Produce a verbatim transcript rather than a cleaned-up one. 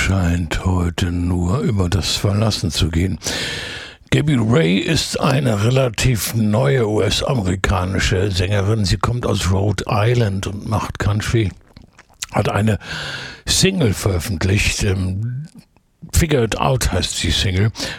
scheint heute nur über das Verlassen zu gehen. Gabby Ray ist eine relativ neue U S-amerikanische Sängerin. Sie kommt aus Rhode Island und macht Country. Hat eine Single veröffentlicht. Ähm, Figure It Out heißt die Single.